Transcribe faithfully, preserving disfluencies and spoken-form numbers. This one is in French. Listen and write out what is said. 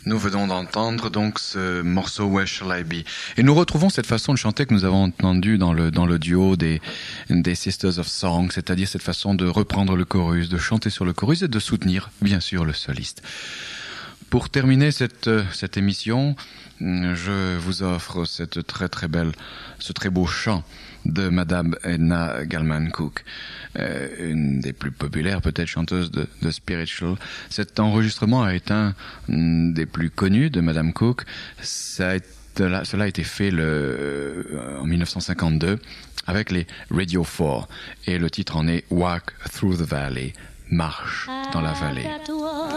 Nous venons d'entendre donc ce morceau Where Shall I Be. Et nous retrouvons cette façon de chanter que nous avons entendue dans le, dans le duo des, des Sisters of Song, c'est-à-dire cette façon de reprendre le chorus, de chanter sur le chorus et de soutenir, bien sûr, le soliste. Pour terminer cette, cette émission, je vous offre cette très très belle, ce très beau chant de Madame Edna Gallman-Cook, euh, une des plus populaires peut-être chanteuses de, de spiritual. Cet enregistrement a été un des plus connus de Madame Cook. Ça a été, cela a été fait le, euh, en dix-neuf cent cinquante-deux avec les Radio four et le titre en est Walk Through the Valley, marche dans la vallée.